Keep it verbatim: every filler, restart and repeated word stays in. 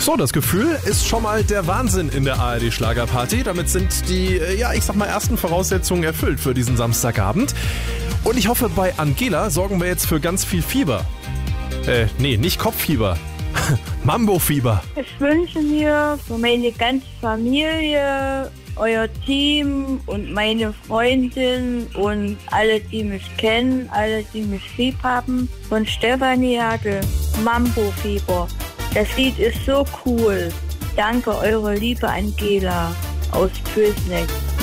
So, das Gefühl ist schon mal der Wahnsinn in der A R D-Schlagerparty. Damit sind die, ja, ich sag mal, ersten Voraussetzungen erfüllt für diesen Samstagabend. Und ich hoffe, bei Angela sorgen wir jetzt für ganz viel Fieber. Äh, nee, nicht Kopffieber. Mambo-Fieber. Ich wünsche mir für meine ganze Familie, euer Team und meine Freundin und alle, die mich kennen, alle, die mich lieb haben, von Stefanie Hagel, Mambo-Fieber. Das Lied ist so cool. Danke, eure liebe Angela aus Pösneck.